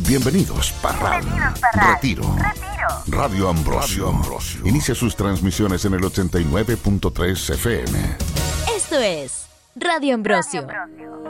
Bienvenidos, Parral. Retiro. Radio Ambrosio. Inicia sus transmisiones en el 89.3 FM. Esto es Radio Ambrosio.